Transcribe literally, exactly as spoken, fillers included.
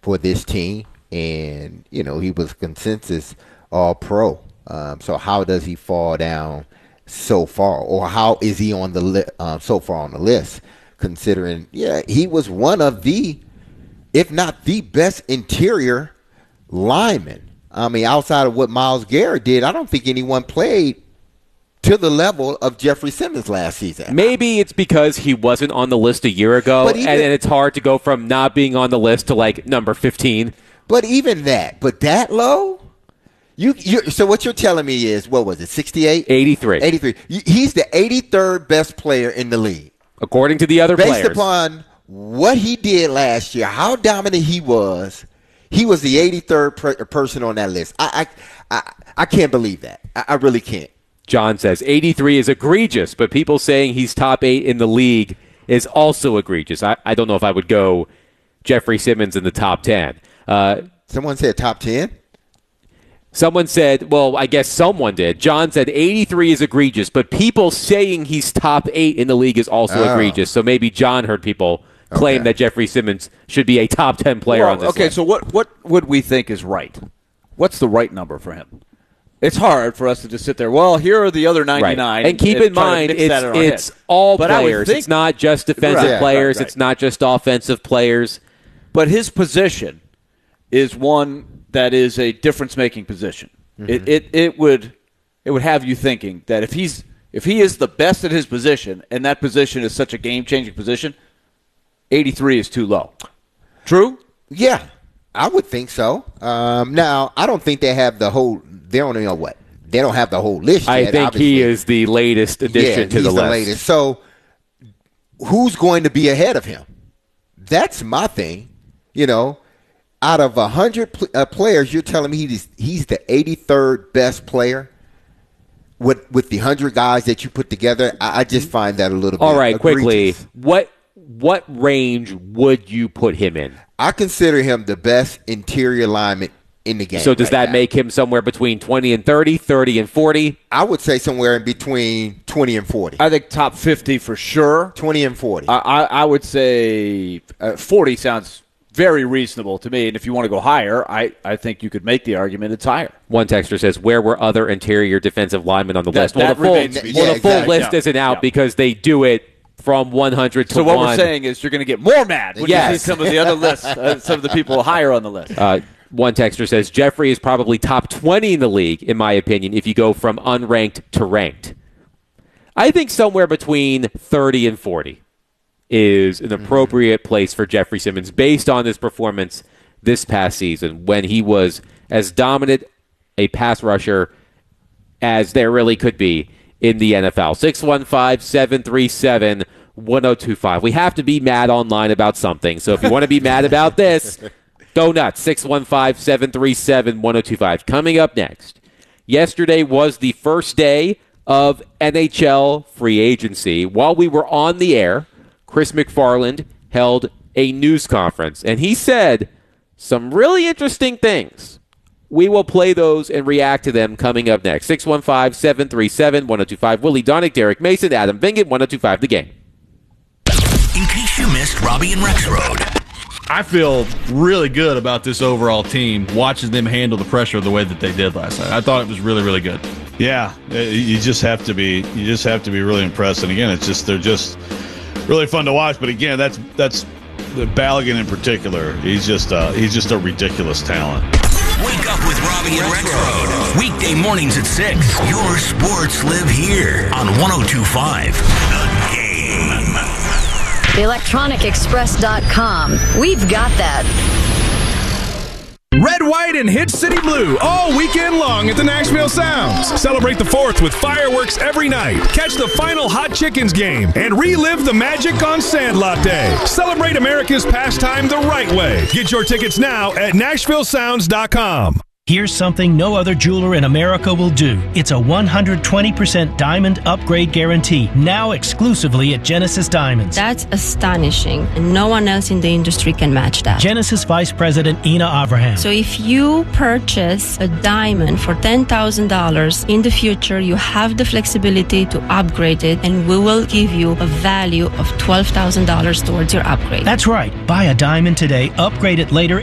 for this team, and you know he was consensus All-Pro. Um, so how does he fall down so far, or how is he on the li- uh, so far on the list? Considering, yeah, he was one of the, if not the best interior lineman. I mean, outside of what Myles Garrett did, I don't think anyone played to the level of Jeffrey Simmons last season. Maybe it's because he wasn't on the list a year ago, even, and, and it's hard to go from not being on the list to like number fifteen. But even that, but that low? You, you so what you're telling me is, what was it, sixty-eight? eighty-three. eighty-three. He's the eighty-third best player in the league. According to the other Based players. Based upon what he did last year, how dominant he was, he was the eighty-third per- person on that list. I I, I, I can't believe that. I, I really can't. John says eighty-three is egregious, but people saying he's top eight in the league is also egregious. I, I don't know if I would go Jeffrey Simmons in the top ten. Uh, Someone said top ten? Someone said, well, I guess someone did. John said eighty-three is egregious, but people saying he's top eight in the league is also oh. egregious. So maybe John heard people claim okay. that Jeffrey Simmons should be a top ten player well, on this okay, list. So what, what would we think is right? What's the right number for him? It's hard for us to just sit there, well, here are the other ninety-nine. Right. And keep and in mind, it's, it's head. all but players. Think, it's not just defensive right, players. Right, right. It's not just offensive players. But his position is one that is a difference-making position. Mm-hmm. It, it it would it would have you thinking that if he's if he is the best at his position and that position is such a game-changing position, eighty-three is too low. True? Yeah, I would think so. Um, now, I don't think they have the whole. They don't know what they don't have the whole list. I yet, think obviously. he is the latest addition yeah, to the he's list. The latest. So, who's going to be ahead of him? That's my thing. You know. Out of one hundred pl- uh, players, you're telling me he's, he's the eighty-third best player with with the one hundred guys that you put together? I, I just find that a little All bit All right, egregious. quickly, what what range would you put him in? I consider him the best interior lineman in the game. So does right that now. make him somewhere between twenty and thirty, thirty and forty? I would say somewhere in between twenty and forty. I think top fifty for sure. twenty and forty. I, I, I would say uh, forty sounds very reasonable to me, and if you want to go higher, I, I think you could make the argument it's higher. One texter says, where were other interior defensive linemen on the that, list? Well, that the full, well, the yeah, full exactly. list yeah. isn't out yeah. because they do it from one hundred to so one. what we're saying is you're going to get more mad when yes. you see some of the other lists, uh, some of the people higher on the list. Uh, one texter says, Jeffrey is probably top twenty in the league, in my opinion, if you go from unranked to ranked. I think somewhere between thirty and forty is an appropriate place for Jeffrey Simmons based on his performance this past season when he was as dominant a pass rusher as there really could be in the N F L. six one five, seven three seven, one zero two five. We have to be mad online about something, so if you want to be mad about this, go nuts. six one five, seven three seven, one zero two five. Coming up next, yesterday was the first day of N H L free agency. While we were on the air, Chris McFarland held a news conference, and he said some really interesting things. We will play those and react to them coming up next. six one five, seven three seven, one zero two five. Willie Donick, Derek Mason, Adam Vingett, one zero two five, The Game. In case you missed Robbie and Rexroad. I feel really good about this overall team, watching them handle the pressure the way that they did last night. I thought it was really, really good. Yeah, you just have to be you just have to be really impressed. And again, it's just they're just really fun to watch. But again, that's that's the Balogun in particular. He's just uh, he's just a ridiculous talent. Wake up with Robbie and Rexroad. Weekday mornings at six. Your sports live here on one oh two point five. The Game. the electronic express dot com. We've got that. Red, white, and Hit City Blue all weekend long at the Nashville Sounds. Celebrate the fourth with fireworks every night. Catch the final Hot Chickens game and relive the magic on Sandlot Day. Celebrate America's pastime the right way. Get your tickets now at nashville sounds dot com. Here's something no other jeweler in America will do. It's a one hundred twenty percent diamond upgrade guarantee, now exclusively at Genesis Diamonds. That's astonishing, and no one else in the industry can match that. Genesis Vice President Ina Abraham. So if you purchase a diamond for ten thousand dollars, in the future you have the flexibility to upgrade it, and we will give you a value of twelve thousand dollars towards your upgrade. That's right. Buy a diamond today, upgrade it later,